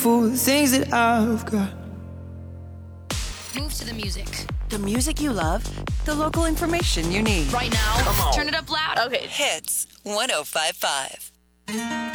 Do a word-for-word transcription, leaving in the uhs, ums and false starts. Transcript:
for the things that I've got. Move to the music. The music you love, the local information you need. Right now, Come on. turn it up loud. Okay. Hits one oh five point five.